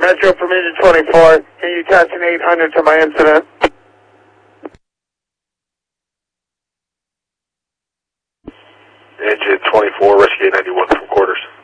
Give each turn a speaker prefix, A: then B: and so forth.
A: Metro from engine 24. Can you attach an 800 to my incident?
B: Engine 24, rescue 91 from quarters.